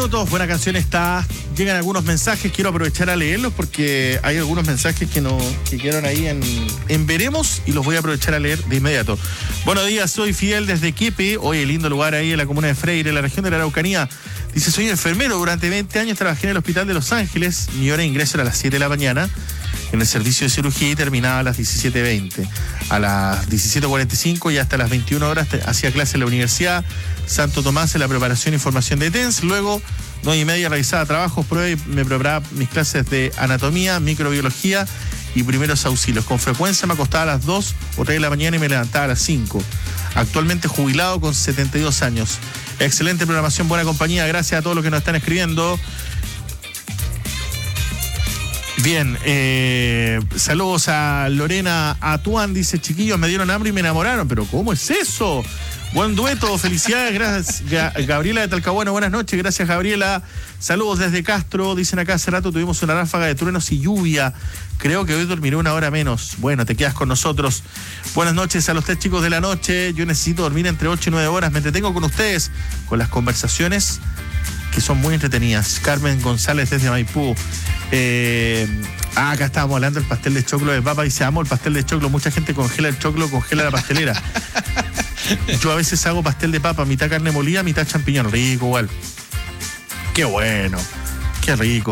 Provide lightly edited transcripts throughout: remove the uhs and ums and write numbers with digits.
minutos, buena canción está. Llegan algunos mensajes, quiero aprovechar a leerlos porque hay algunos mensajes que quedaron ahí en veremos y los voy a aprovechar a leer de inmediato. Buenos días, soy Fidel desde Quepe. Oye, lindo lugar ahí en la comuna de Freire, en la región de la Araucanía. Dice, soy enfermero, durante 20 años trabajé en el hospital de Los Ángeles. Mi hora de ingreso era a las 7 de la mañana en el servicio de cirugía y terminaba a las 17:20. A las 17:45 y hasta las 21 horas hacía clase en la Universidad Santo Tomás en la preparación y formación de TENS. Luego, 9:30 realizaba trabajos, pruebas y me preparaba mis clases de anatomía, microbiología y primeros auxilios. Con frecuencia me acostaba a las 2 o 3 de la mañana y me levantaba a las 5. Actualmente jubilado con 72 años. Excelente programación, buena compañía. Gracias a todos los que nos están escribiendo. Bien, saludos a Lorena Atuán, dice, chiquillos, me dieron hambre y me enamoraron, pero ¿cómo es eso? Buen dueto, felicidades, gracias. Gabriela de Talcahuano, buenas noches, gracias Gabriela. Saludos desde Castro, dicen acá, hace rato tuvimos una ráfaga de truenos y lluvia. Creo que hoy dormiré una hora menos. Bueno, te quedas con nosotros. Buenas noches a los 3 chicos de la noche. Yo necesito dormir entre 8 y 9 horas. Me entretengo con ustedes, con las conversaciones que son muy entretenidas. Carmen González desde Maipú. Acá estábamos hablando del pastel de choclo de papa y se amo el pastel de choclo. Mucha gente congela el choclo, congela la pastelera. Yo a veces hago pastel de papa, mitad carne molida, mitad champiñón. Rico igual. Qué bueno. Qué rico.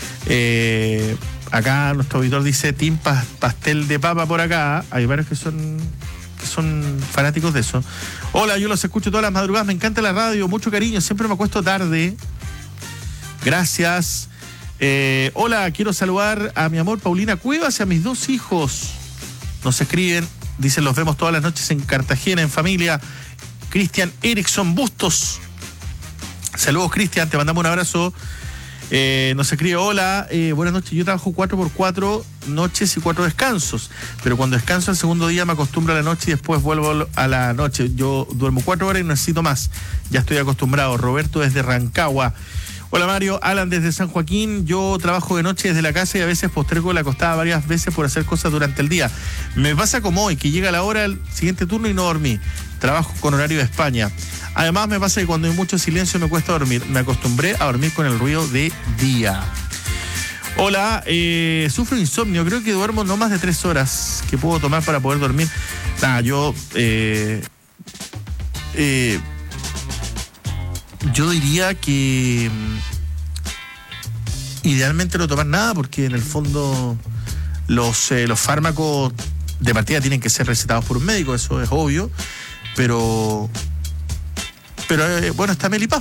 Acá nuestro auditor dice team pastel de papa por acá. Hay varios que son fanáticos de eso. Hola, yo los escucho todas las madrugadas, me encanta la radio, mucho cariño, siempre me acuesto tarde. Gracias. Hola, quiero saludar a mi amor Paulina Cuevas y a mis 2 hijos. Nos escriben, dicen, los vemos todas las noches en Cartagena, en familia. Cristian Erickson Bustos. Saludos, Cristian, te mandamos un abrazo. Nos escribe, hola, buenas noches, yo trabajo 4x4 noches y 4 descansos, pero cuando descanso el segundo día me acostumbro a la noche y después vuelvo a la noche. Yo duermo 4 horas y necesito más, ya estoy acostumbrado. Roberto desde Rancagua. Hola Mario, Alan desde San Joaquín. Yo trabajo de noche desde la casa y a veces postergo la acostada varias veces por hacer cosas durante el día. Me pasa como hoy, que llega la hora del siguiente turno y no dormí. Trabajo con horario de España. Además me pasa que cuando hay mucho silencio me cuesta dormir. Me acostumbré a dormir con el ruido de día. Hola, sufro insomnio. Creo que duermo no más de 3 horas que puedo tomar para poder dormir. Yo diría que idealmente no tomar nada, porque en el fondo los fármacos de partida tienen que ser recetados por un médico, eso es obvio, pero bueno, está Melipaz.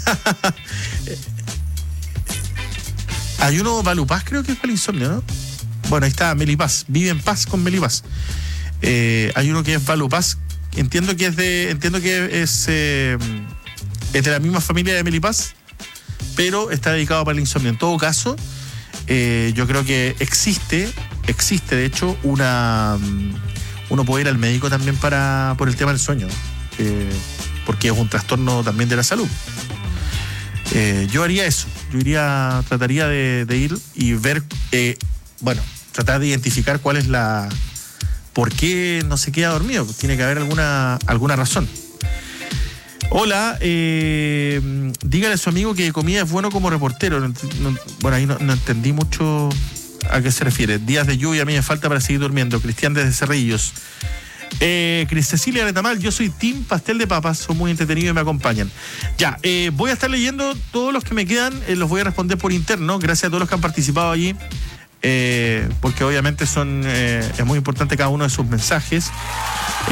Hay uno, Valupaz, creo que es para el insomnio, ¿no? Bueno, ahí está Melipaz, vive en paz con Melipaz. Hay uno que es Valupaz, entiendo que es de la misma familia de Melipaz, pero está dedicado para el insomnio. En todo caso, yo creo que existe de hecho uno puede ir al médico también por el tema del sueño, porque es un trastorno también de la salud. Yo haría eso, trataría de ir y ver, tratar de identificar cuál es por qué no se queda dormido. Tiene que haber alguna razón. Hola, dígale a su amigo que comida es bueno como reportero. Ahí no entendí mucho a qué se refiere. Días de lluvia a mí me falta para seguir durmiendo. Cristian desde Cerrillos. Cris Cecilia Retamal, yo soy team pastel de papas, son muy entretenidos y me acompañan. Ya, voy a estar leyendo todos los que me quedan, los voy a responder por interno, gracias a todos los que han participado allí, porque obviamente es muy importante cada uno de sus mensajes.